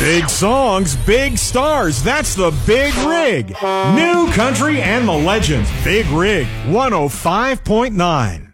Big songs, big stars. That's the Big Rig. New country and the legends. Big Rig 105.9.